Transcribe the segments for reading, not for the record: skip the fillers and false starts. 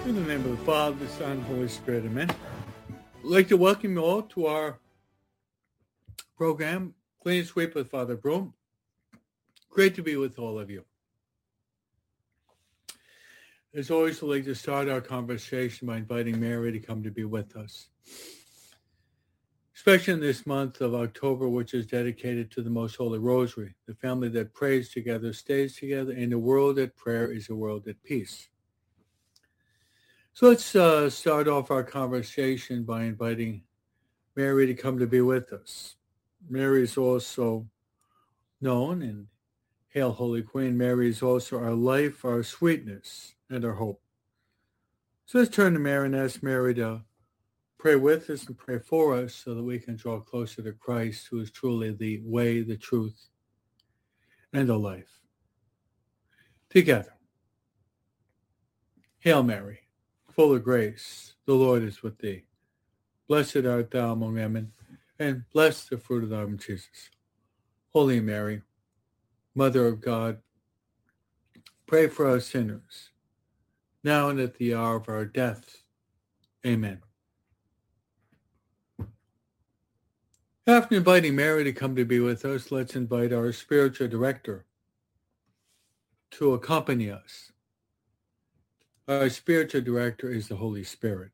In the name of the Father, the Son, and the Holy Spirit, amen. I'd like to welcome you all to our program, Clean and Sweep with Father Broom. Great to be with all of you. As always, I'd like to start our conversation by inviting Mary to come to be with us, especially in this month of October, which is dedicated to the Most Holy Rosary. The family that prays together stays together, and a world at prayer is a world at peace. So let's start off our conversation by inviting Mary to come to be with us. Mary is also known, and Hail Holy Queen, Mary is also our life, our sweetness, and our hope. So let's turn to Mary and ask Mary to pray with us and pray for us so that we can draw closer to Christ, who is truly the way, the truth, and the life. Together. Hail Mary, full of grace, the Lord is with thee. Blessed art thou among women, and blessed the fruit of thy womb, Jesus. Holy Mary, Mother of God, pray for us sinners, now and at the hour of our death. Amen. After inviting Mary to come to be with us, let's invite our spiritual director to accompany us. Our spiritual director is the Holy Spirit.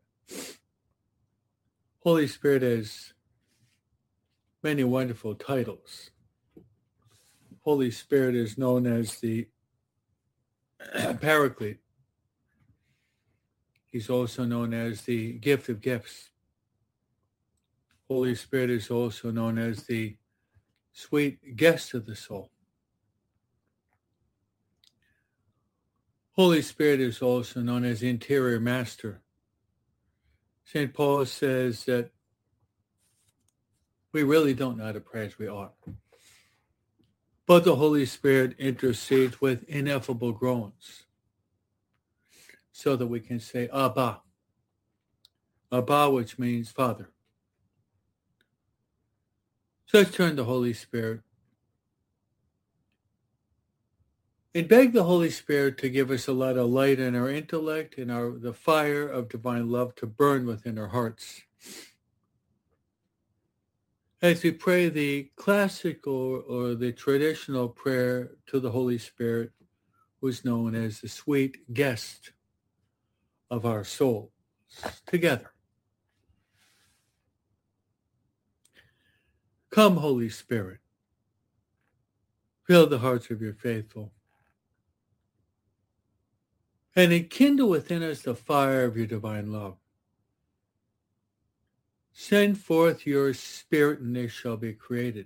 Holy Spirit has many wonderful titles. Holy Spirit is known as the Paraclete. He's also known as the Gift of Gifts. Holy Spirit is also known as the Sweet Guest of the Soul. Holy Spirit is also known as the Interior Master. St. Paul says that we really don't know how to pray as we ought. But the Holy Spirit intercedes with ineffable groans so that we can say, Abba. Abba, which means Father. So let's turn to the Holy Spirit and beg the Holy Spirit to give us a lot of light in our intellect and the fire of divine love to burn within our hearts. As we pray the classical or the traditional prayer to the Holy Spirit, was known as the sweet guest of our souls. Together. Come, Holy Spirit, fill the hearts of your faithful, and enkindle within us the fire of your divine love. Send forth your Spirit, and they shall be created.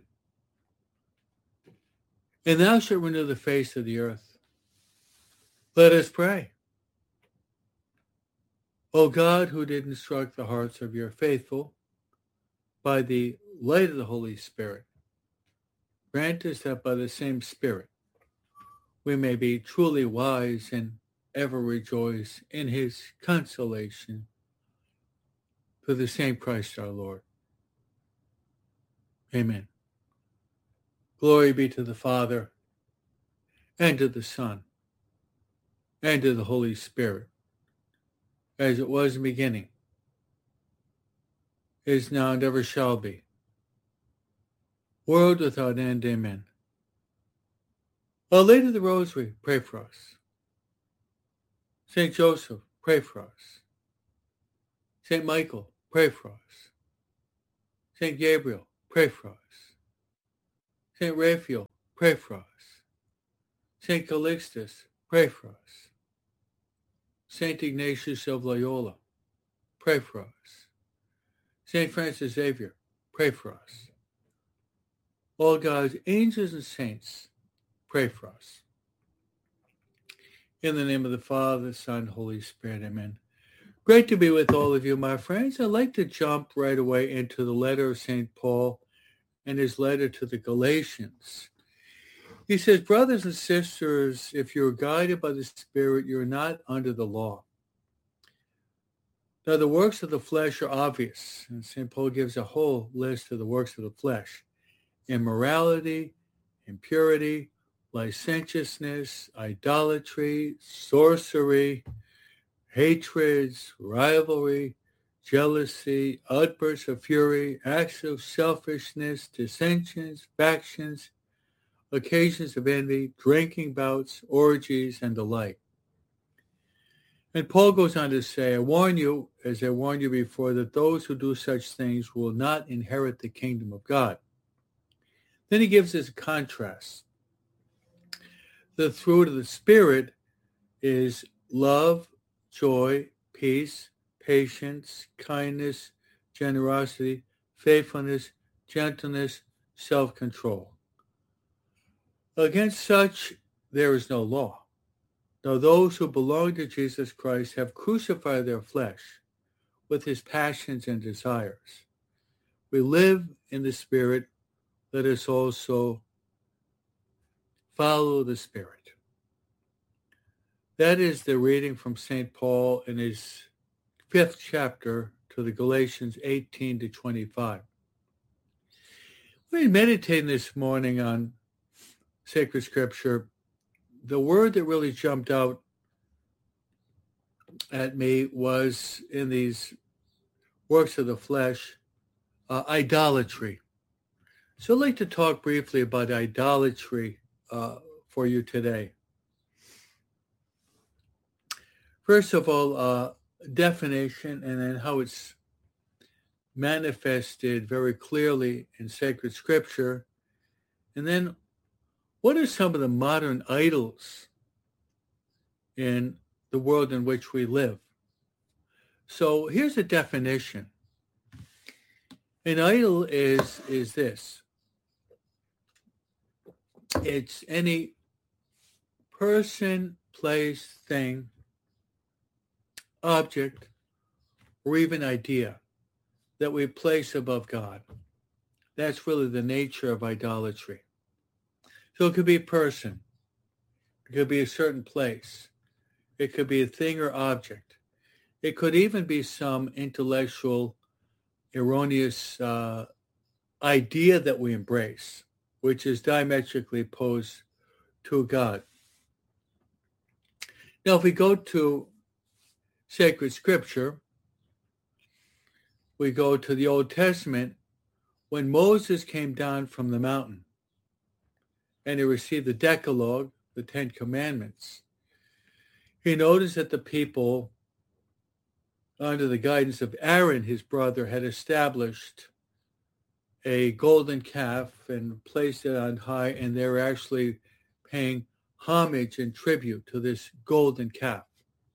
And thou shalt renew the face of the earth. Let us pray. O God, who did instruct the hearts of your faithful by the light of the Holy Spirit, grant us that by the same Spirit we may be truly wise and ever rejoice in his consolation through the same Christ our Lord. Amen. Glory be to the Father, and to the Son, and to the Holy Spirit, as it was in the beginning, is now, and ever shall be, world without end. Amen. Our Lady of the Rosary, pray for us. Saint Joseph, pray for us. Saint Michael, pray for us. Saint Gabriel, pray for us. Saint Raphael, pray for us. Saint Calixtus, pray for us. Saint Ignatius of Loyola, pray for us. Saint Francis Xavier, pray for us. All God's angels and saints, pray for us. In the name of the Father, the Son, Holy Spirit, amen. Great to be with all of you, my friends. I'd like to jump right away into the letter of St. Paul and his letter to the Galatians. He says, brothers and sisters, if you're guided by the Spirit, you're not under the law. Now, the works of the flesh are obvious, and St. Paul gives a whole list of the works of the flesh. Immorality, impurity, licentiousness, idolatry, sorcery, hatreds, rivalry, jealousy, outbursts of fury, acts of selfishness, dissensions, factions, occasions of envy, drinking bouts, orgies, and the like. And Paul goes on to say, I warn you, as I warned you before, that those who do such things will not inherit the kingdom of God. Then he gives us a contrast. The fruit of the Spirit is love, joy, peace, patience, kindness, generosity, faithfulness, gentleness, self-control. Against such there is no law. Now those who belong to Jesus Christ have crucified their flesh with his passions and desires. We live in the Spirit. Let us also follow the Spirit. That is the reading from St. Paul in his 5th chapter to the Galatians 18 to 25. We're meditating this morning on sacred scripture. The word that really jumped out at me was in these works of the flesh, idolatry. So I'd like to talk briefly about idolatry for you today. First of all, definition, and then how it's manifested very clearly in sacred scripture. And then what are some of the modern idols in the world in which we live? So here's a definition. An idol is this. It's any person, place, thing, object, or even idea that we place above God. That's really the nature of idolatry. So it could be a person. It could be a certain place. It could be a thing or object. It could even be some intellectual, erroneous idea that we embrace, which is diametrically opposed to God. Now, if we go to sacred scripture, we go to the Old Testament when Moses came down from the mountain and he received the Decalogue, the Ten Commandments. He noticed that the people, under the guidance of Aaron, his brother, had established a golden calf and placed it on high, and they were actually paying homage and tribute to this golden calf.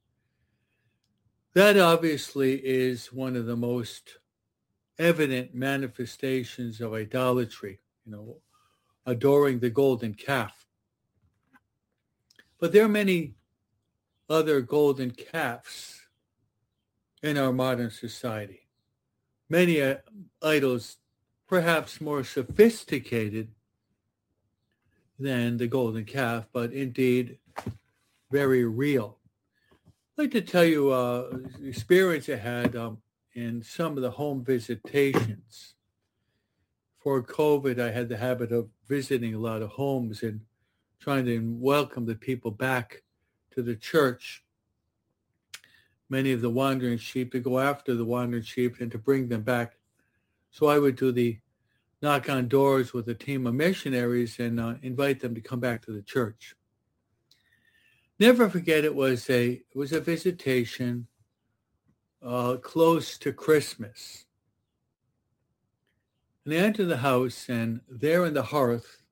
That obviously is one of the most evident manifestations of idolatry, adoring the golden calf. But there are many other golden calves in our modern society. Many idols, perhaps more sophisticated than the golden calf, but indeed very real. I'd like to tell you an experience I had in some of the home visitations. For COVID, I had the habit of visiting a lot of homes and trying to welcome the people back to the church. Many of the wandering sheep, to go after the wandering sheep and to bring them back. So I would do the knock on doors with a team of missionaries and invite them to come back to the church. Never forget, it was a visitation close to Christmas. And I entered the house, and there in the hearth